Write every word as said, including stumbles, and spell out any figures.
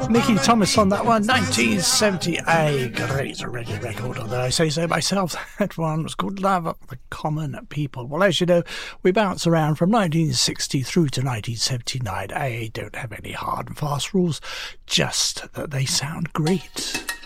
Nicky Thomas on that one, nineteen seventy, a great reggae record, although I say so myself. That one was called Love of the Common People. Well, as you know, we bounce around from nineteen sixty through to nineteen seventy-nine. I don't have any hard and fast rules, just that they sound great.